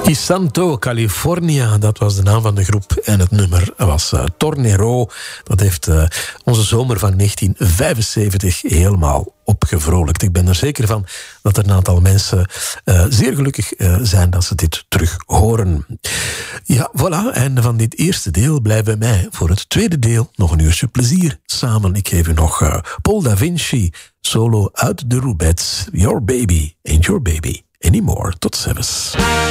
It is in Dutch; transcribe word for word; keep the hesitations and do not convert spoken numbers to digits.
Isanto, California, dat was de naam van de groep. En het nummer was uh, Tornero. Dat heeft uh, onze zomer van negentien vijfenzeventig helemaal opgevrolijkt. Ik ben er zeker van dat er een aantal mensen uh, zeer gelukkig uh, zijn dat ze dit terug horen. Ja, voilà. Einde van dit eerste deel. Blijf bij mij voor het tweede deel. Nog een uurtje plezier samen. Ik geef u nog uh, Paul Da Vinci, solo uit de Roubettes. Your baby ain't your baby anymore. Tot zevens.